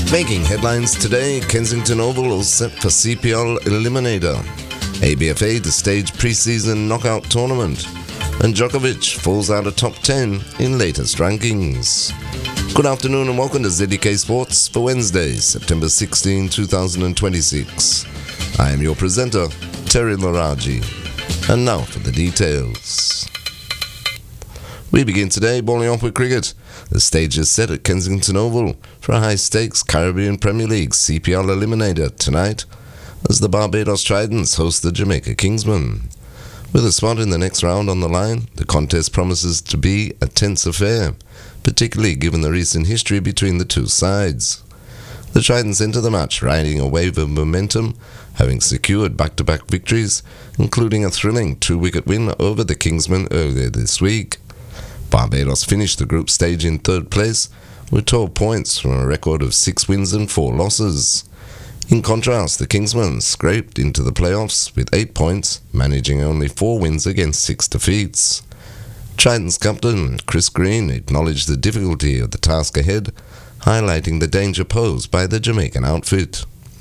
Making headlines today, Kensington Oval all set for CPL Eliminator. ABFA to stage pre-season knockout tournament. And Djokovic falls out of top 10 in latest rankings. Good afternoon and welcome to ZDK Sports for Wednesday, September 16, 2026. I am your presenter, Terry Laraji. And now for the details. We begin today bowling off with cricket. The stage is set at Kensington Oval for a high-stakes Caribbean Premier League CPL Eliminator tonight as the Barbados Tridents host the Jamaica Kingsmen. With a spot in the next round on the line, the contest promises to be a tense affair, particularly given the recent history between the two sides. The Tridents enter the match riding a wave of momentum, having secured back-to-back victories, including a thrilling 2-wicket win over the Kingsmen earlier this week. Barbados finished the group stage in third place with 12 points from a record of 6 wins and 4 losses. In contrast, the Kingsmen scraped into the playoffs with 8 points, managing only 4 wins against 6 defeats. Tridents captain Chris Green acknowledged the difficulty of the task ahead, highlighting the danger posed by the Jamaican outfit.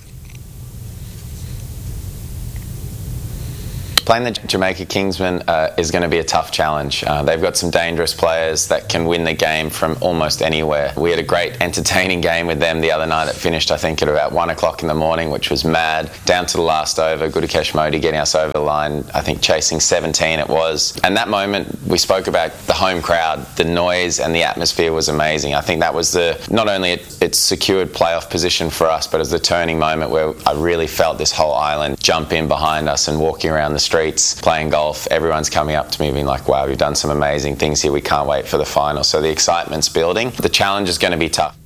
Playing the Jamaica Kingsmen is going to be a tough challenge. They've got some dangerous players that can win the game from almost anywhere. We had a great entertaining game with them the other night that finished, I think, at about 1 o'clock in the morning, which was mad. Down to the last over, Gudakesh Modi getting us over the line, I think chasing 17 it was. And that moment, we spoke about the home crowd, the noise and the atmosphere was amazing. I think that was not only it secured playoff position for us, but it was the turning moment where I really felt this whole island jump in behind us and walking around the streets, playing golf. Everyone's coming up to me being like, wow, we've done some amazing things here. We can't wait for the final. So the excitement's building. The challenge is going to be tough.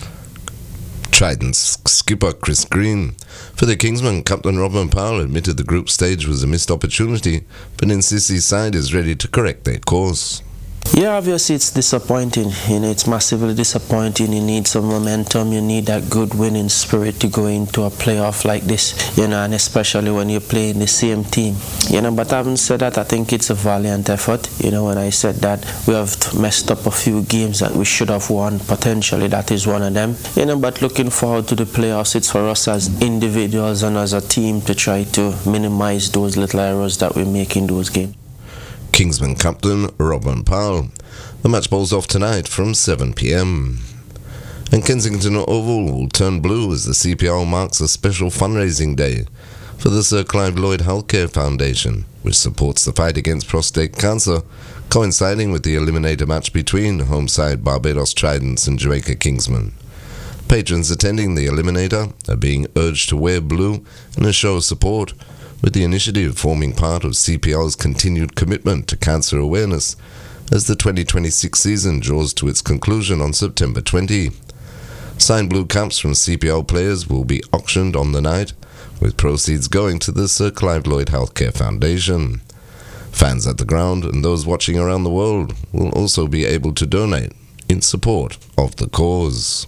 Tridents skipper Chris Green. For the Kingsmen, Captain Robin Powell admitted the group stage was a missed opportunity, but insists his side is ready to correct their course. Yeah, obviously it's disappointing. It's massively disappointing. You need some momentum. You need that good winning spirit to go into a playoff like this, and especially when you're playing the same team. But having said that, I think it's a valiant effort. When I said that we have messed up a few games that we should have won, potentially that is one of them. But looking forward to the playoffs, it's for us as individuals and as a team to try to minimize those little errors that we make in those games. Kingsman captain Robin Powell. The match bowls off tonight from 7 p.m. And Kensington Oval will turn blue as the CPL marks a special fundraising day for the Sir Clive Lloyd Healthcare Foundation, which supports the fight against prostate cancer, coinciding with the eliminator match between home side Barbados Tridents and Jamaica Kingsmen. Patrons attending the eliminator are being urged to wear blue in a show of support, with the initiative forming part of CPL's continued commitment to cancer awareness as the 2026 season draws to its conclusion on September 20. Signed blue caps from CPL players will be auctioned on the night, with proceeds going to the Sir Clive Lloyd Healthcare Foundation. Fans at the ground and those watching around the world will also be able to donate in support of the cause.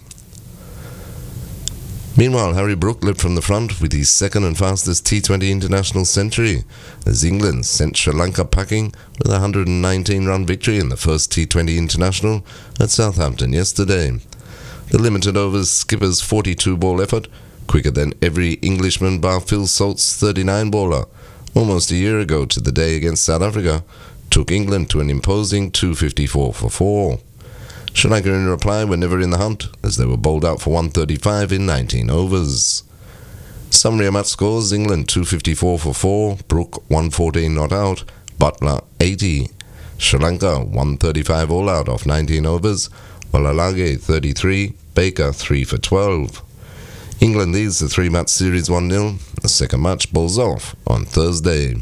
Meanwhile, Harry Brook led from the front with his second and fastest T20 international century as England sent Sri Lanka packing with a 119-run victory in the first T20 international at Southampton yesterday. The limited overs skipper's 42-ball effort, quicker than every Englishman bar Phil Salt's 39-baller, almost a year ago to the day against South Africa, took England to an imposing 254 for 4. Sri Lanka in reply were never in the hunt as they were bowled out for 135 in 19 overs. Summary of match scores: England 254 for 4, Brook 114 not out, Butler 80. Sri Lanka 135 all out off 19 overs, Walalage 33, Baker 3 for 12. England leads the 3-match series 1-0. The second match bowls off on Thursday.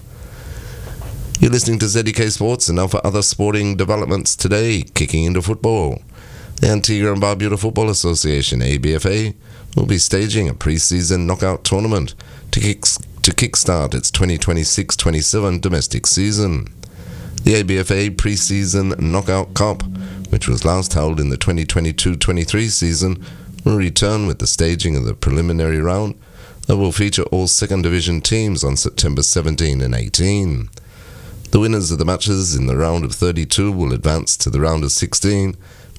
You're listening to ZDK Sports, and now for other sporting developments today, kicking into football. The Antigua and Barbuda Football Association, ABFA, will be staging a pre-season knockout tournament to kickstart its 2026-27 domestic season. The ABFA pre-season knockout cup, which was last held in the 2022-23 season, will return with the staging of the preliminary round that will feature all second division teams on September 17 and 18. The winners of the matches in the round of 32 will advance to the round of 16,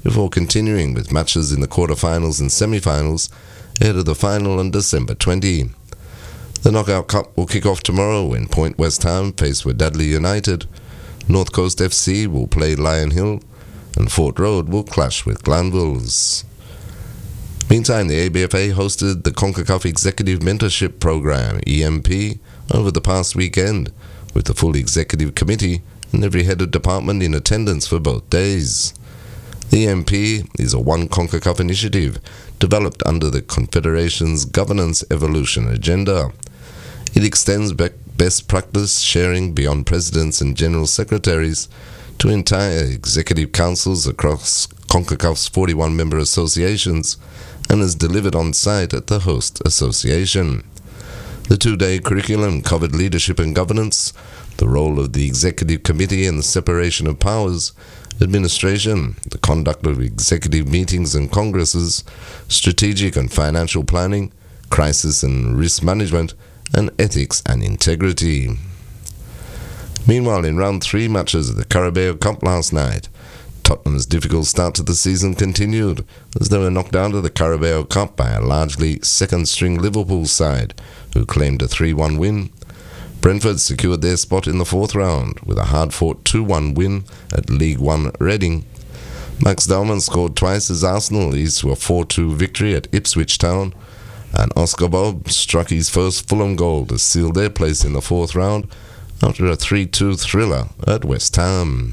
before continuing with matches in the quarter-finals and semi-finals ahead of the final on December 20. The Knockout Cup will kick off tomorrow when Point West Ham face Wadadli United, North Coast FC will play Lion Hill, and Fort Road will clash with Glanvilles. Meantime, the ABFA hosted the CONCACAF Executive Mentorship Program, EMP, over the past weekend, with the full executive committee and every head of department in attendance for both days. The EMP is a One CONCACAF initiative developed under the Confederation's Governance Evolution Agenda. It extends best practice sharing beyond presidents and general secretaries to entire executive councils across CONCACAF's 41 member associations and is delivered on site at the host association. The two-day curriculum covered leadership and governance, the role of the executive committee and the separation of powers, administration, the conduct of executive meetings and congresses, strategic and financial planning, crisis and risk management, and ethics and integrity. Meanwhile, in round 3 matches of the Carabao Cup last night, Tottenham's difficult start to the season continued as they were knocked out of the Carabao Cup by a largely second-string Liverpool side, who claimed a 3-1 win. Brentford secured their spot in the 4th round with a hard-fought 2-1 win at League One Reading. Max Dallman scored twice as Arsenal eased to a 4-2 victory at Ipswich Town, and Oscar Bob struck his first Fulham goal to seal their place in the 4th round after a 3-2 thriller at West Ham.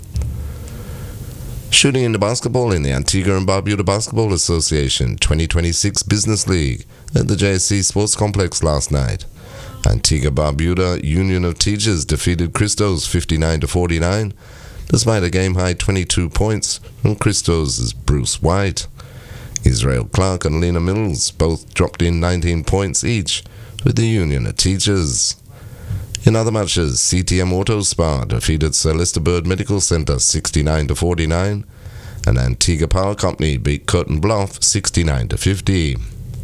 Shooting into basketball in the Antigua and Barbuda Basketball Association 2026 Business League at the JSC Sports Complex last night. Antigua Barbuda Union of Teachers defeated Christos 59-49, despite a game-high 22 points from Christos' Bruce White. Israel Clark and Lena Mills both dropped in 19 points each with the Union of Teachers. In other matches, CTM Auto Spa defeated Sir Leicester Bird Medical Centre 69-49, and Antigua Power Company beat Curtin Bluff 69-50.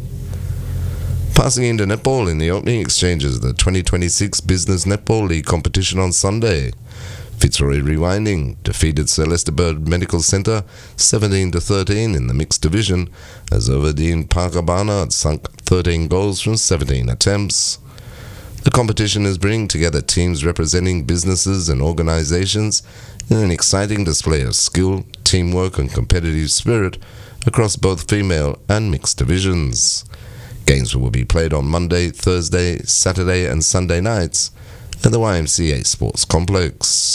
Passing into netball in the opening exchanges of the 2026 Business Netball League competition on Sunday, Fitzroy Rewinding defeated Sir Leicester Bird Medical Centre 17-13 in the mixed division as Overdene Parker Barnard sunk 13 goals from 17 attempts. The competition is bringing together teams representing businesses and organizations in an exciting display of skill, teamwork and competitive spirit across both female and mixed divisions. Games will be played on Monday, Thursday, Saturday and Sunday nights at the YMCA Sports Complex.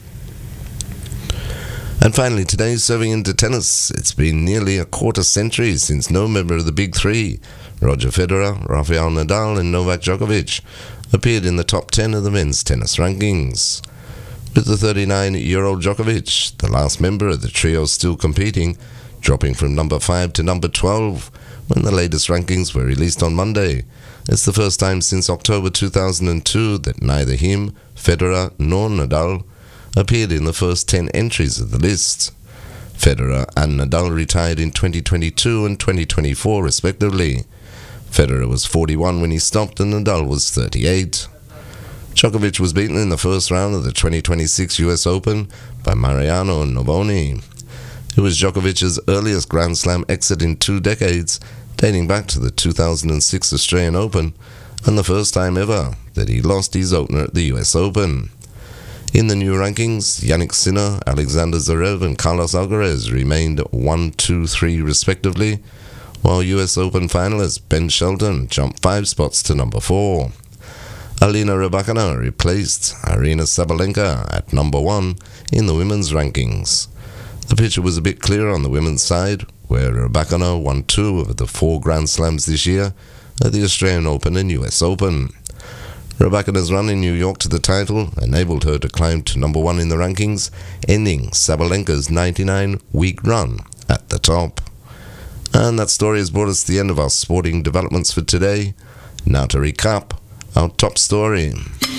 And finally, today, serving into tennis, it's been nearly a quarter century since no member of the Big Three, Roger Federer, Rafael Nadal and Novak Djokovic, appeared in the top 10 of the men's tennis rankings. With the 39-year-old Djokovic, the last member of the trio still competing, dropping from number 5 to number 12 when the latest rankings were released on Monday. It's the first time since October 2002 that neither him, Federer, nor Nadal appeared in the first 10 entries of the list. Federer and Nadal retired in 2022 and 2024 respectively. Federer was 41 when he stopped and Nadal was 38. Djokovic was beaten in the first round of the 2026 US Open by Mariano Navoni. It was Djokovic's earliest Grand Slam exit in 2 decades, dating back to the 2006 Australian Open, and the first time ever that he lost his opener at the US Open. In the new rankings, Yannick Sinner, Alexander Zverev and Carlos Alcaraz remained 1, 2, 3 respectively, while US Open finalist Ben Shelton jumped 5 spots to number 4. Alina Rybakina replaced Aryna Sabalenka at number 1 in the women's rankings. The picture was a bit clearer on the women's side, where Rybakina won 2 of the 4 Grand Slams this year at the Australian Open and US Open. Rybakina's run in New York to the title enabled her to climb to number 1 in the rankings, ending Sabalenka's 99-week run at the top. And that story has brought us to the end of our sporting developments for today. Now to recap our top story.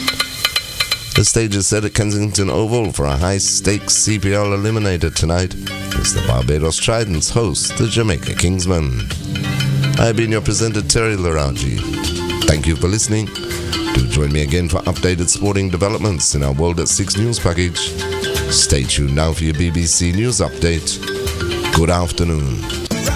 The stage is set at Kensington Oval for a high-stakes CPL eliminator tonight as the Barbados Tridents host the Jamaica Kingsmen. I have been your presenter, Terry Larauji. Thank you for listening. Do join me again for updated sporting developments in our World at 6 news package. Stay tuned now for your BBC News update. good afternoon.